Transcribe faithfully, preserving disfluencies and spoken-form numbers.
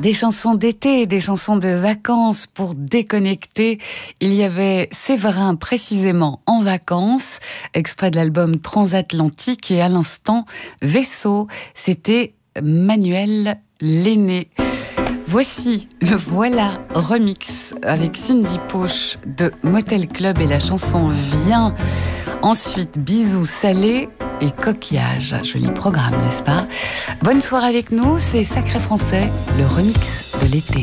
Des chansons d'été, des chansons de vacances pour déconnecter. Il y avait Séverin précisément en vacances, extrait de l'album Transatlantique, et à l'instant Vaisseau, c'était Manuel Lenné. Voici le Voilà remix avec Cindy Poche de Motel Club et la chanson Viens. Ensuite, Bisous salés et Coquillage. Joli programme, n'est-ce pas? Bonne soirée avec nous, c'est Sacré Français, le remix de l'été.